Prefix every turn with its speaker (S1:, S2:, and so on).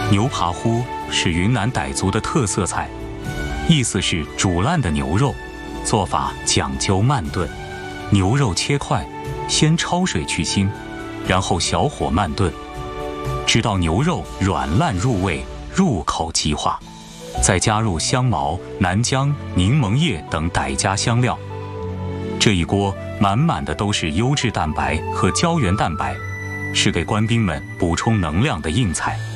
S1: 牛扒糊是云南傣族的特色菜，意思是煮烂的牛肉，做法讲究慢炖。牛肉切块，先焯水去腥，然后小火慢炖，直到牛肉软烂入味，入口即化。再加入香茅、南姜、柠檬叶等傣家香料。这一锅满满的都是优质蛋白和胶原蛋白，是给官兵们补充能量的硬菜。